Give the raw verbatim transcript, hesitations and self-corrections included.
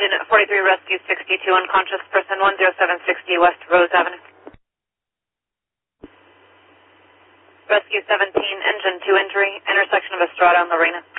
Engine forty-three, Rescue sixty-two, unconscious person, one zero seven sixty West Rose Avenue. Rescue seventeen, Engine two injury, intersection of Estrada and Lorena.